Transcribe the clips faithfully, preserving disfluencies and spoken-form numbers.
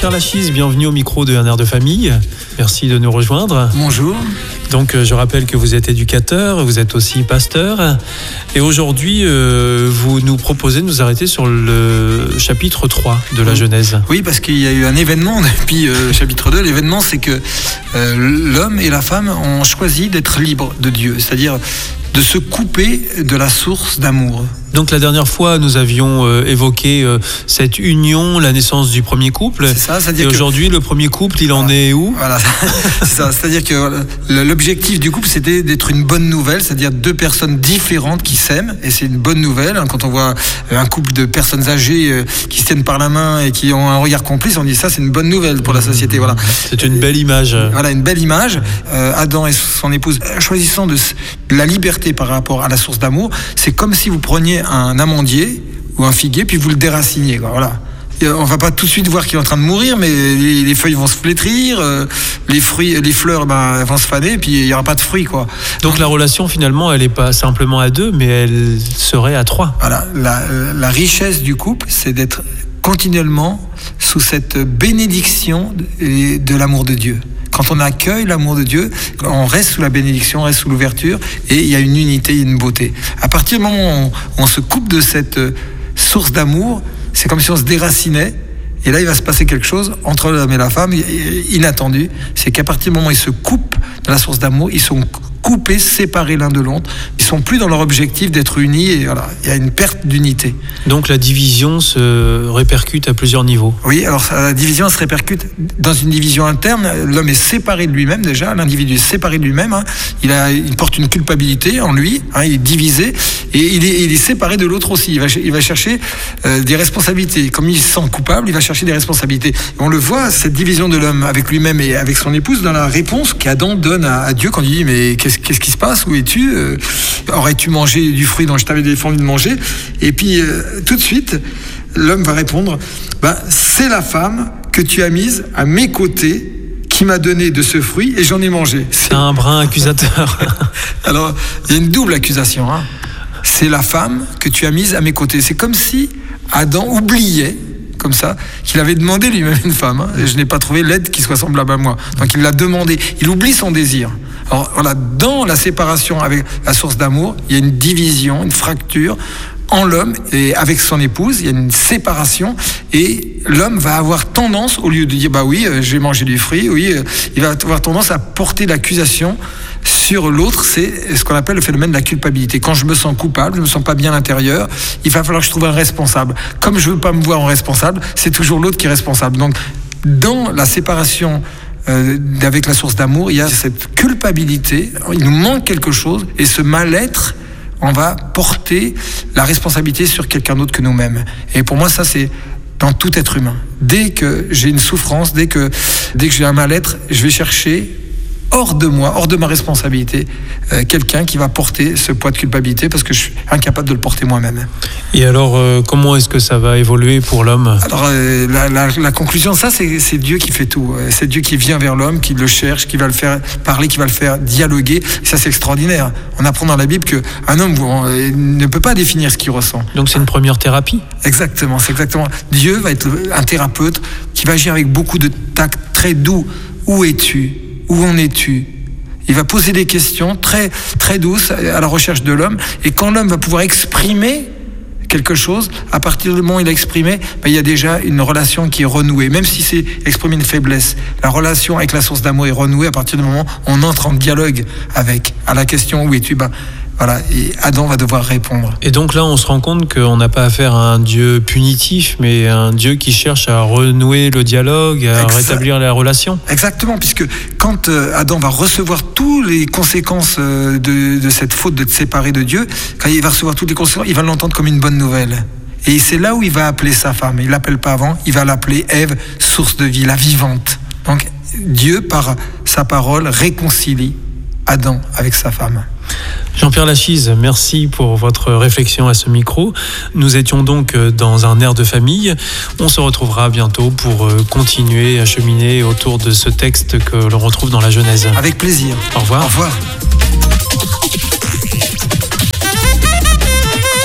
Jean-Pierre Lachise, bienvenue au micro de Un air de famille. Merci de nous rejoindre. Bonjour. Donc je rappelle que vous êtes éducateur, vous êtes aussi pasteur. Et aujourd'hui, euh, vous nous proposez de nous arrêter sur le chapitre trois de la Genèse. Oui, parce qu'il y a eu un événement depuis euh, chapitre deux. L'événement, c'est que euh, l'homme et la femme ont choisi d'être libres de Dieu, c'est-à-dire de se couper de la source d'amour. Donc la dernière fois, nous avions euh, évoqué euh, cette union, la naissance du premier couple. C'est ça, c'est-à-dire et aujourd'hui, que... le premier couple, il voilà. en est où ? Voilà, c'est ça. C'est-à-dire que l'objectif du couple, c'était d'être une bonne nouvelle, c'est-à-dire deux personnes différentes qui s'aiment, et c'est une bonne nouvelle. Quand on voit un couple de personnes âgées qui se tiennent par la main et qui ont un regard complice, on dit ça, c'est une bonne nouvelle pour la société. Voilà. C'est une belle image. Voilà, une belle image. Euh, Adam et son épouse, choisissant de la liberté par rapport à la source d'amour, c'est comme si vous preniez un amandier ou un figuier puis vous le déraciniez, quoi. Voilà. Et on va pas tout de suite voir qu'il est en train de mourir, mais les, les feuilles vont se flétrir, euh, les fruits, les fleurs ben, vont se faner, puis il y aura pas de fruits, quoi. Donc, Donc la relation finalement, elle est pas simplement à deux, mais elle serait à trois. Voilà, la, la richesse du couple, c'est d'être continuellement sous cette bénédiction de, de l'amour de Dieu. Quand on accueille l'amour de Dieu, on reste sous la bénédiction, on reste sous l'ouverture, et il y a une unité, il y a une beauté. À partir du moment où on, on se coupe de cette source d'amour, c'est comme si on se déracinait, et là il va se passer quelque chose entre l'homme et la femme, inattendu. C'est qu'à partir du moment où ils se coupent de la source d'amour, ils sont coupés, séparés l'un de l'autre. Ils sont plus dans leur objectif d'être unis, et voilà, il y a une perte d'unité. Donc la division se répercute à plusieurs niveaux. Oui, alors la division se répercute dans une division interne. L'homme est séparé de lui-même déjà, l'individu est séparé de lui-même. Hein. Il, a, il porte une culpabilité en lui, hein, il est divisé, et il est, il est séparé de l'autre aussi. Il va, il va chercher euh, des responsabilités. Comme il se sent coupable, il va chercher des responsabilités. Et on le voit, cette division de l'homme avec lui-même et avec son épouse, dans la réponse qu'Adam donne à, à Dieu quand il dit « Mais qu'est-ce Qu'est-ce qui se passe? Où es-tu? euh, Aurais-tu mangé du fruit dont je t'avais défendu de manger ?» Et puis, euh, tout de suite, l'homme va répondre bah, « C'est la femme que tu as mise à mes côtés qui m'a donné de ce fruit et j'en ai mangé. » C'est un brin accusateur. Alors, il y a une double accusation. Hein. C'est la femme que tu as mise à mes côtés. C'est comme si Adam oubliait, comme ça, qu'il avait demandé lui-même une femme. Hein, et je n'ai pas trouvé l'aide qui soit semblable à moi. Donc, il l'a demandé. Il oublie son désir. Alors voilà, dans la séparation avec la source d'amour, il y a une division, une fracture en l'homme et avec son épouse, il y a une séparation et l'homme va avoir tendance, au lieu de dire bah oui, j'ai mangé du fruit, oui, il va avoir tendance à porter l'accusation sur l'autre. C'est ce qu'on appelle le phénomène de la culpabilité. Quand je me sens coupable, je me sens pas bien à l'intérieur, il va falloir que je trouve un responsable. Comme je veux pas me voir en responsable, c'est toujours l'autre qui est responsable. Donc dans la séparation Euh, avec la source d'amour, il y a cette culpabilité, il nous manque quelque chose, et ce mal-être, on va porter la responsabilité sur quelqu'un d'autre que nous-mêmes. Et pour moi, ça, c'est dans tout être humain. Dès que j'ai une souffrance, dès que, dès que j'ai un mal-être, je vais chercher hors de moi, hors de ma responsabilité, euh, quelqu'un qui va porter ce poids de culpabilité parce que je suis incapable de le porter moi-même. Et alors, euh, comment est-ce que ça va évoluer pour l'homme ? Alors, euh, la, la, la conclusion, ça, c'est, c'est Dieu qui fait tout. C'est Dieu qui vient vers l'homme, qui le cherche, qui va le faire parler, qui va le faire dialoguer. Et ça, c'est extraordinaire. On apprend dans la Bible qu'un homme bon, euh, ne peut pas définir ce qu'il ressent. Donc, c'est une première thérapie ? Exactement, c'est exactement. Dieu va être un thérapeute qui va agir avec beaucoup de tact, très doux. Où es-tu ? Où en es-tu ? Il va poser des questions très, très douces à la recherche de l'homme. Et quand l'homme va pouvoir exprimer quelque chose, à partir du moment où il a exprimé, ben, il y a déjà une relation qui est renouée. Même si c'est exprimer une faiblesse, la relation avec la source d'amour est renouée à partir du moment où on entre en dialogue avec. À la question « Où es-tu ?» ben, voilà, et Adam va devoir répondre. Et donc là, on se rend compte qu'on n'a pas affaire à un Dieu punitif, mais un Dieu qui cherche à renouer le dialogue, à Exa- rétablir la relation. Exactement, puisque quand Adam va recevoir toutes les conséquences de, de cette faute de te séparer de Dieu, quand il va recevoir toutes les conséquences, il va l'entendre comme une bonne nouvelle. Et c'est là où il va appeler sa femme. Il ne l'appelle pas avant, il va l'appeler Ève, source de vie, la vivante. Donc Dieu, par sa parole, réconcilie Adam avec sa femme. Jean-Pierre Lachise, merci pour votre réflexion à ce micro. Nous étions donc dans un air de famille. On se retrouvera bientôt pour continuer à cheminer autour de ce texte que l'on retrouve dans la Genèse. Avec plaisir. Au revoir. Au revoir.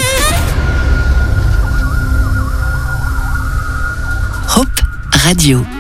Hope Radio.